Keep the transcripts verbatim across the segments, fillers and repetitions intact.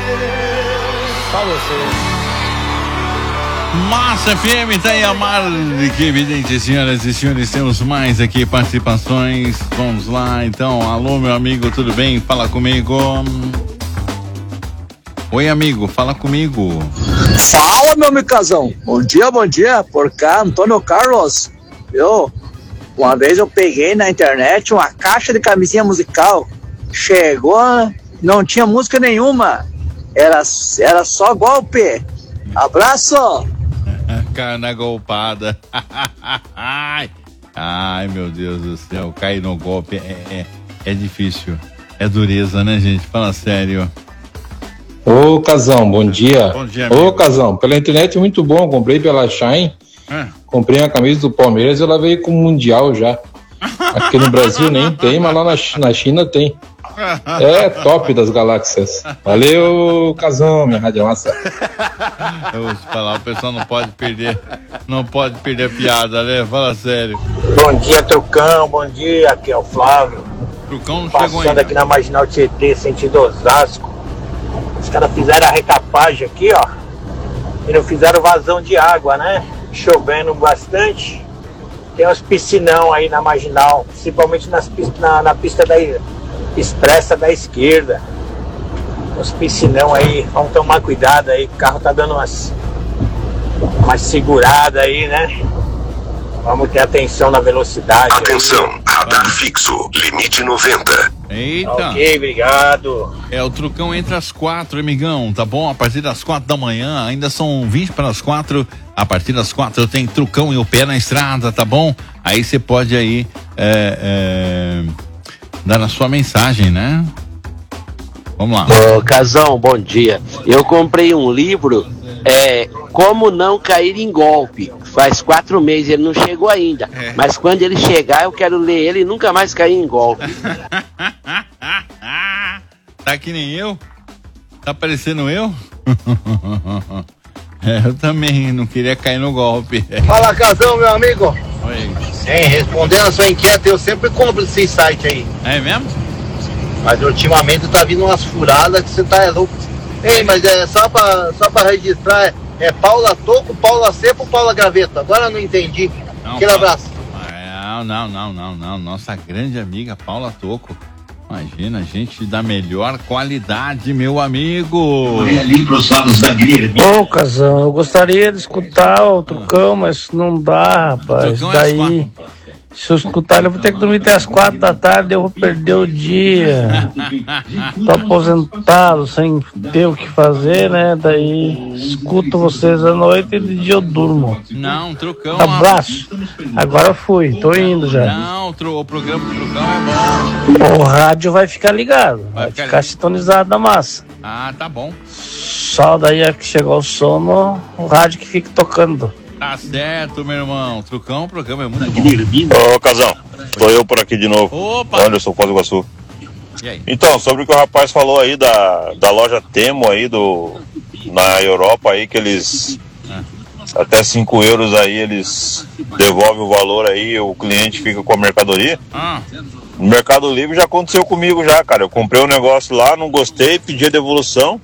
Só você. Massa F M, tá aí a marca, evidente, senhoras e senhores, temos mais aqui participações. Vamos lá, então. Alô, meu amigo, tudo bem? Fala comigo. Oi, amigo, fala comigo. Fala, meu micazão. Bom dia, bom dia. Por cá, Antônio Carlos. Eu, uma vez eu peguei na internet uma caixa de camisinha musical. Chegou, não tinha música nenhuma. Era, era só golpe. Abraço. Carna golpada. Ai, ai, meu Deus do céu, cair no golpe é, é, é difícil. É dureza, né, gente? Fala sério. Ô, Casão, bom dia. Bom dia, amigo. Ô, Casão, pela internet é muito bom. Comprei pela Shine. É. Comprei uma camisa do Palmeiras e ela veio com o Mundial já. Aqui no Brasil nem tem, mas lá na, na China tem. É top das galáxias. Valeu, Casão, minha rádio massa. Eu vou te falar, o pessoal não pode perder, não pode perder a piada, né? Fala sério. Bom dia, Trucão, bom dia, aqui é o Flávio. Trucão não chegou ainda. Passando aqui na Marginal Tietê, sentido Osasco. Os caras fizeram a recapagem aqui, ó. E não fizeram vazão de água, né? Chovendo bastante. Tem uns piscinão aí na Marginal, principalmente nas, na, na pista da expressa da esquerda. Os piscinão aí, vamos tomar cuidado aí, o carro tá dando umas, umas seguradas aí, né? Vamos ter atenção na velocidade. Atenção, aí. Radar fixo, limite noventa. Eita. Ok, obrigado. É, o Trucão entre as quatro, amigão, tá bom? A partir das quatro da manhã, ainda são vinte para as quatro. A partir das quatro tem Trucão e o pé na estrada, tá bom? Aí você pode aí é, é, dar a sua mensagem, né? Vamos lá. Ô, Casão, bom dia. Eu comprei um livro, é, Como Não Cair em Golpe. Faz quatro meses, ele não chegou ainda. É. Mas quando ele chegar, eu quero ler ele e nunca mais cair em golpe. Tá que nem eu? Tá parecendo eu? É, eu também não queria cair no golpe. Fala, Casão, meu amigo. Oi. Sim, respondendo a sua enquete, eu sempre compro esse site aí. É mesmo? Mas ultimamente tá vindo umas furadas que você tá é louco. Ei, mas é só pra, só pra registrar, é, é Paula Toco, Paula Cepo ou Paula Gaveta? Agora eu não entendi. Não, Aquele Paula... abraço. Não, não, não, não, não. Nossa grande amiga Paula Toco. Imagina, gente da melhor qualidade, meu amigo. Ô, Casão, eu gostaria de escutar o Trucão, mas não dá, rapaz. Daí, se eu escutar, eu vou ter que dormir até as quatro da tarde, eu vou perder o dia. Tô aposentado, sem ter o que fazer, né? Daí, escuto vocês à noite e de dia eu durmo. Não, Trucão. Abraço. Agora fui, tô indo já. Não, o programa do Trucão é bom. O rádio vai ficar ligado, vai, vai ficar, ficar sintonizado na massa. Ah, tá bom. Só daí é que chegou o sono, o rádio que fica tocando. Tá certo, meu irmão. Trucão, o programa é muito bom. Ô, Casão, tô eu por aqui de novo. Opa! Anderson, Foz do Iguaçu. E aí? Então, sobre o que o rapaz falou aí da, da loja Temo aí do, na Europa aí, que eles é. até cinco euros aí eles devolvem o valor aí, o cliente fica com a mercadoria. Ah. No Mercado Livre já aconteceu comigo já, cara. Eu comprei um negócio lá, não gostei, pedi a devolução.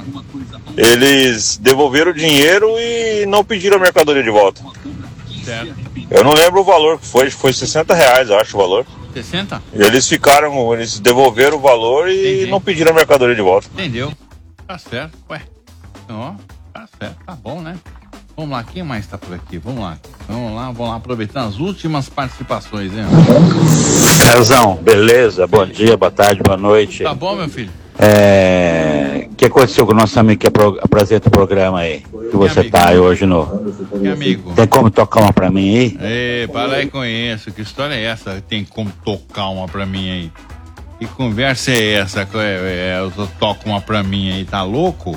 Eles devolveram o dinheiro e não pediram a mercadoria de volta. Certo. Eu não lembro o valor que foi, foi sessenta reais, eu acho o valor. sessenta? E eles ficaram, eles devolveram o valor e Entendi. Não pediram a mercadoria de volta. Entendeu? Tá certo, ué. Ó, tá certo, tá bom, né? Vamos lá, quem mais tá por aqui? Vamos lá, vamos lá, vamos lá aproveitar as últimas participações, hein? Casão, beleza? Bom dia, boa tarde, boa noite. Tá bom, meu filho? É... O que aconteceu com o nosso amigo que apro- apresenta o programa aí? Que você amigo? tá aí hoje no... Que amigo? Tem como tocar uma pra mim aí? Ei, para aí com isso, que história é essa? Tem como tocar uma pra mim aí? Que conversa é essa? É, é, eu toco uma pra mim aí, tá louco?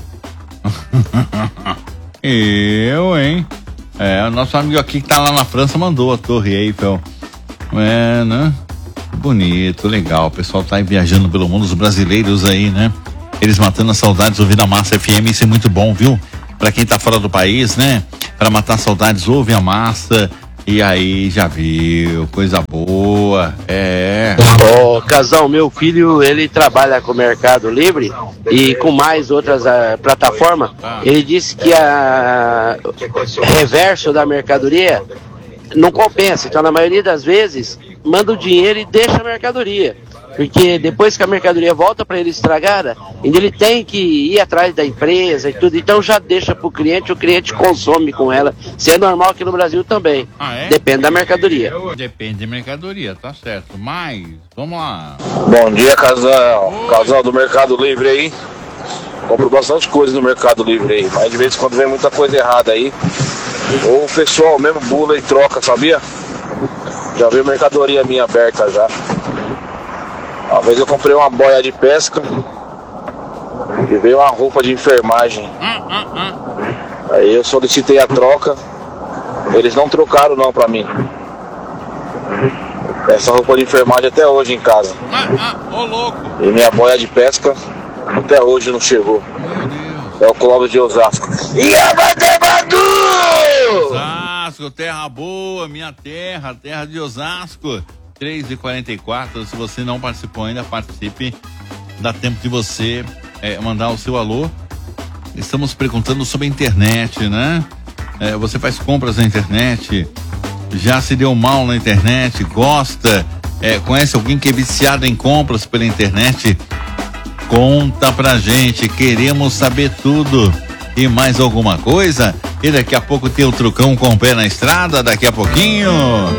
Eu, hein? É, o nosso amigo aqui que tá lá na França mandou a Torre Eiffel. É, né? Bonito, legal. O pessoal tá aí viajando pelo mundo, os brasileiros aí, né? Eles matando as saudades, ouvindo a Massa F M, isso é muito bom, viu? Pra quem tá fora do país, né? Pra matar saudades, ouve a Massa. E aí, já viu, coisa boa, é. Ô, Casão, meu filho, ele trabalha com o Mercado Livre e com mais outras uh, plataformas. Ele disse que a reverso da mercadoria não compensa. Então, na maioria das vezes, manda o dinheiro e deixa a mercadoria. Porque depois que a mercadoria volta para ele estragada, ele tem que ir atrás da empresa e tudo. Então já deixa para o cliente, o cliente consome com ela. Isso é normal aqui no Brasil também. Ah, é? Depende da mercadoria. Depende da mercadoria, tá certo. Mas, vamos lá. Bom dia, casal. Casal do Mercado Livre aí. Compro bastante coisa no Mercado Livre aí. Mas de vez em quando vem muita coisa errada aí. Ou o pessoal mesmo bula e troca, sabia? Já veio mercadoria minha aberta já. Uma vez eu comprei uma boia de pesca e veio uma roupa de enfermagem. Aí eu solicitei a troca, eles não trocaram não pra mim. Essa roupa de enfermagem até hoje em casa. Ô louco! E minha boia de pesca até hoje não chegou. É o Clóvis de Osasco. E a Badebadu! Osasco, terra boa, minha terra, terra de Osasco. três e quarenta e quatro, se você não participou ainda, participe. Dá tempo de você é, mandar o seu alô. Estamos perguntando sobre a internet, né? É, você faz compras na internet, já se deu mal na internet, gosta, é, conhece alguém que é viciado em compras pela internet? Conta pra gente, queremos saber tudo. E mais alguma coisa? E daqui a pouco tem o Trucão com o pé na estrada, daqui a pouquinho.